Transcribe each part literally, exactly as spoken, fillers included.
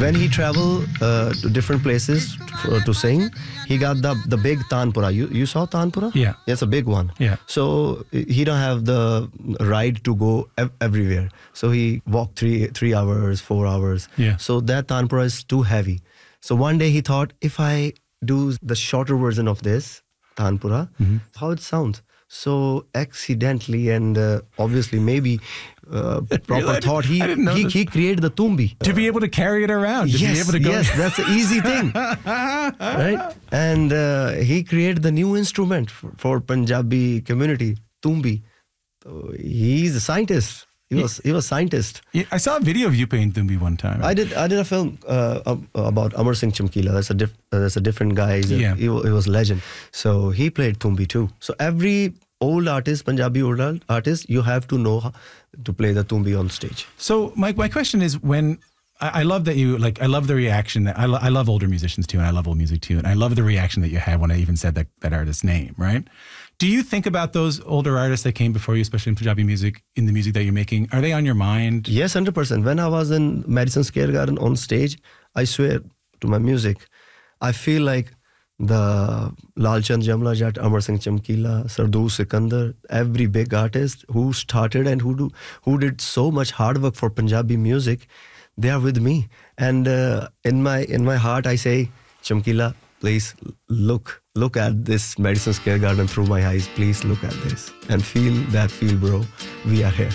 when he traveled uh, to different places to, to sing, he got the the big Tanpura. You you saw Tanpura? Yeah. It's a big one. Yeah. So he don't have the ride to go ev- everywhere. So he walked three three hours, four hours. Yeah. So that Tanpura is too heavy. So one day he thought, if I do the shorter version of this Tanpura, mm-hmm. how it sounds. So accidentally and uh, obviously maybe uh, proper thought, he he, he created the Tumbi. To be able to carry it around. To yes, be able to go. yes, that's an easy thing. Right? And uh, he created the new instrument for, for Punjabi community, Tumbi. So he's a scientist. He was he was a scientist. Yeah, I saw a video of you playing Tumbi one time. I did I did a film uh, about Amar Singh Chamkila. That's a diff, uh, that's a different guy. He's a, yeah. he, he was a legend. So he played Tumbi too. So every old artist, Punjabi old artist, you have to know how to play the Tumbi on stage. So my my question is, when I, I love that you like I love the reaction that I, lo- I love older musicians too, and I love old music too, and I love the reaction that you had when I even said that that artist's name, right? Do you think about those older artists that came before you, especially in Punjabi music, in the music that you're making? Are they on your mind? Yes, one hundred percent. When I was in Madison Square Garden on stage, I swear to my music, I feel like the Lal Chand Jamla Jatt, Amar Singh Chamkila, Sardur Sikandar, every big artist who started and who do who did so much hard work for Punjabi music, they are with me. And uh, in my in my heart, I say, Chamkila, please look. Look at this Madison Square Garden through my eyes. Please look at this and feel that feel, bro. We are here.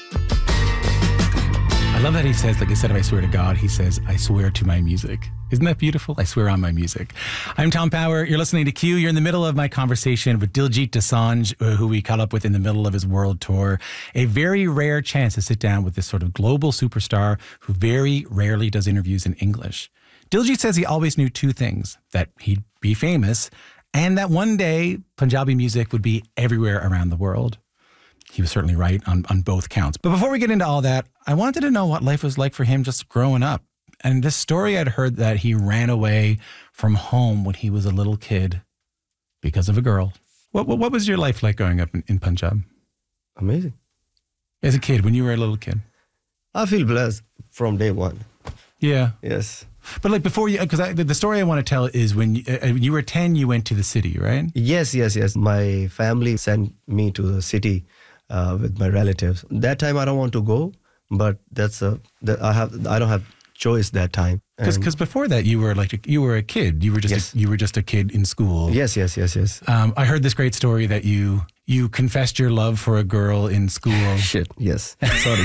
I love that he says, like, instead of I swear to God, he says, I swear to my music. Isn't that beautiful? I swear on my music. I'm Tom Power. You're listening to Q. You're in the middle of my conversation with Diljit Dosanjh, who we caught up with in the middle of his world tour. A very rare chance to sit down with this sort of global superstar who very rarely does interviews in English. Diljit says he always knew two things, that he'd be famous and that one day Punjabi music would be everywhere around the world. He was certainly right on, on both counts. But before we get into all that, I wanted to know what life was like for him just growing up. And this story I'd heard that he ran away from home when he was a little kid because of a girl. What what, what was your life like growing up in, in Punjab? Amazing. As a kid, when you were a little kid? I feel blessed from day one. Yeah. Yes. But like before you, because the story I want to tell is when you, uh, when you were ten, you went to the city, right? Yes, yes, yes. My family sent me to the city uh, with my relatives. That time I don't want to go, but that's a that I have I don't have choice that time. Because before that you were like a, you were a kid. You were just yes. a, you were just a kid in school. Yes, yes, yes, yes. Um, I heard this great story that you you confessed your love for a girl in school. Shit. Yes. Sorry.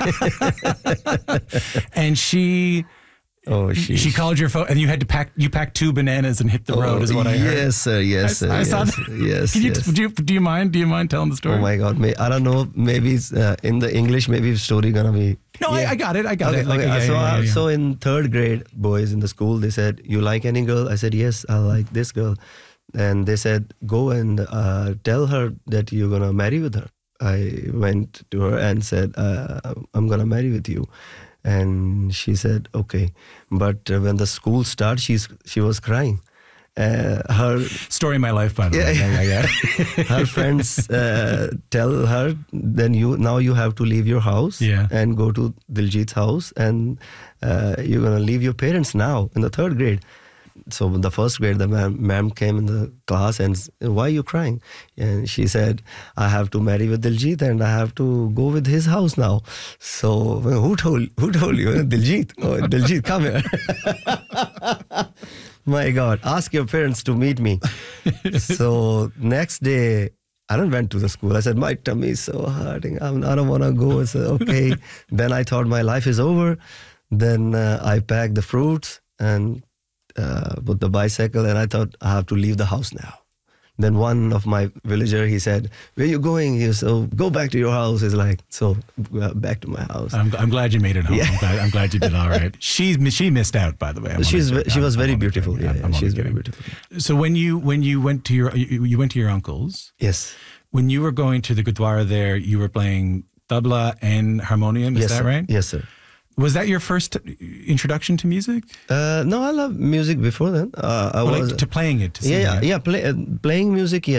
And she. Oh, she she called your phone, and you had to pack. You packed two bananas and hit the oh, road. Is what I heard. Yes, sir. Yes, I, sir. I yes, saw that. Yes. Can you, yes. Do you do you mind? Do you mind telling the story? Oh my God! May, I don't know. Maybe it's, uh, in the English, maybe the story gonna be. No, yeah. I, I got it. I got okay, it. Like, okay. yeah, so, yeah, yeah, yeah. so in third grade, boys in the school, they said, "You like any girl?" I said, "Yes, I like this girl." And they said, "Go and uh, tell her that you're gonna marry with her." I went to her and said, uh, "I'm gonna marry with you." And she said, okay. But uh, when the school started, she's, she was crying. Uh, her story of my life, by the yeah, way. Yeah, yeah, yeah. Her friends uh, tell her, then you now you have to leave your house yeah. and go to Diljit's house, and uh, you're going to leave your parents now in the third grade. So in the first grade, the ma'am, ma'am came in the class and said, why are you crying? And she said, I have to marry with Diljit and I have to go with his house now. So who told who told you? Diljit. Oh, Diljit, come here. My God, ask your parents to meet me. So next day, I don't went to the school. I said, my tummy is so hurting. I'm, I don't want to go. I said, okay. Then I thought my life is over. Then uh, I packed the fruits and Uh, with the bicycle, and I thought I have to leave the house now. Then one of my villager, he said, where are you going? He said, oh, go back to your house. He's like, so uh, back to my house. I'm, I'm glad you made it home. Yeah. I'm, glad, I'm glad you did all right. She's she missed out, by the way. I'm She's only, she I'm, was very I'm beautiful. Kidding. Yeah, I'm, yeah, I'm she's kidding. very beautiful. So when you when you went to your you, you went to your uncle's. Yes. When you were going to the Gurdwara there, you were playing tabla and harmonium. Is yes, that sir. right? Yes, sir. Was that your first introduction to music? Uh, no, I love music before then. Uh, I or was like to playing it. To yeah, sing, yeah, right? yeah. Play, uh, playing music, yes.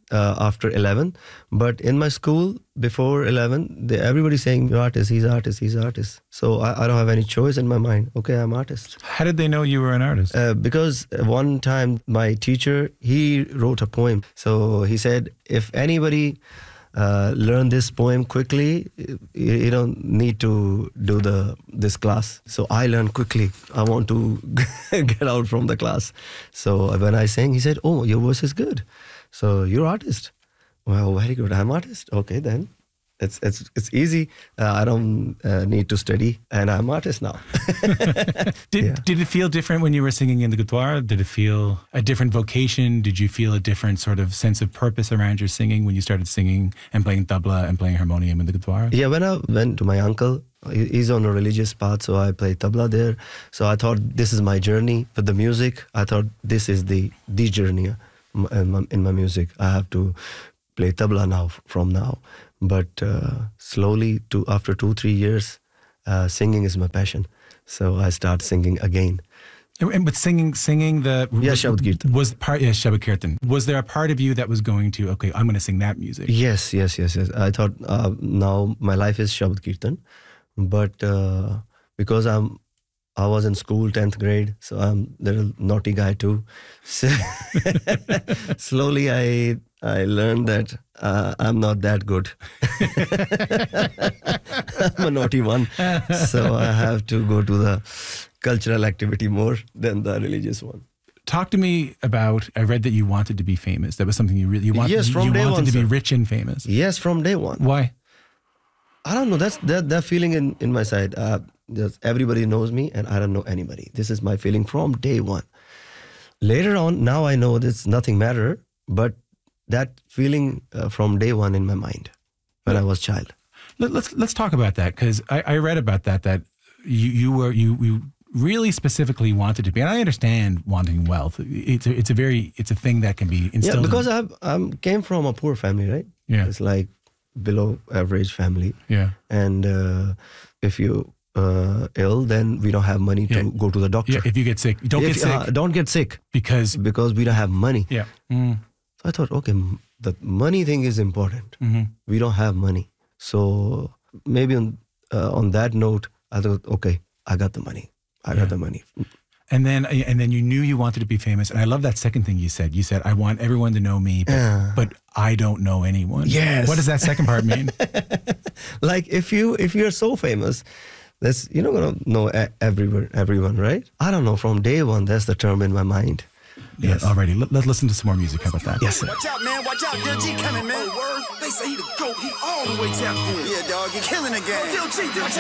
uh, after eleven. But in my school, before eleven, they, everybody's saying, you're artist, he's artist, he's artist. So I, I don't have any choice in my mind. Okay, I'm artist. How did they know you were an artist? Uh, because one time my teacher, he wrote a poem. So he said, if anybody uh, learn this poem quickly, you, you don't need to do the this class. So I learned quickly. I want to get out from the class. So when I sang, he said, oh, your voice is good. So you're artist. Well, very good. I'm artist. Okay, then. It's it's it's easy. Uh, I don't uh, need to study, and I'm artist now. did yeah. Did it feel different when you were singing in the Gurdwara? Did it feel a different vocation? Did you feel a different sort of sense of purpose around your singing when you started singing and playing tabla and playing harmonium in the Gurdwara? Yeah, when I went to my uncle, he's on a religious path, so I play tabla there. So I thought this is my journey with the music. I thought this is the the journey in my, in my music. I have to play tabla now from now. But uh, slowly, to after two, three years, uh, singing is my passion. So I start singing again. And, and but singing, singing the yeah, Shabad Kirtan was part. Yeah, Shabad Kirtan. Was there a part of you that was going to? Okay, I'm going to sing that music. Yes, yes, yes, yes. I thought uh, now my life is Shabad Kirtan, but uh, because I'm. I was in school, tenth grade, so I'm a little naughty guy too. So slowly I I learned that uh, I'm not that good. I'm a naughty one. So I have to go to the cultural activity more than the religious one. Talk to me about, I read that you wanted to be famous. That was something you really, you, want, yes, from you day wanted one, to sir. be rich and famous. Yes, from day one. Why? I don't know. That's that, that feeling in, in my side. Uh, Just everybody knows me and I don't know anybody. This is my feeling from day one. Later on, now I know this nothing matter, but that feeling uh, from day one in my mind when I was child. Let, let's let's talk about that, because I, I read about that that you you were you you really specifically wanted to be, and I understand wanting wealth. It's a, it's a very it's a thing that can be instilled. Yeah, because in, I I came from a poor family, right? Yeah, it's like below average family. Yeah, and uh, if you Uh, ill, then we don't have money to yeah. go to the doctor. Yeah, if you get sick, don't if, get sick. Uh, don't get sick because because we don't have money. Yeah. Mm. So I thought, okay, the money thing is important. Mm-hmm. We don't have money, so maybe on uh, on that note, I thought, okay, I got the money. I yeah. got the money. And then and then you knew you wanted to be famous, and I love that second thing you said. You said, I want everyone to know me, but, yeah. but I don't know anyone. Yes. What does that second part mean? Like if you if you're so famous, that's you're not gonna know everyone, everyone, right? I don't know. From day one, that's the term in my mind. Yeah, yes. Alrighty. Let, let's listen to some more music. How about that? Yes, sir. Watch out, man. Watch out. Dil G coming, man. Oh, word. They say he the GOAT. He all the way tapped in. Yeah, dog. He killing the game. Dil G, Dil G.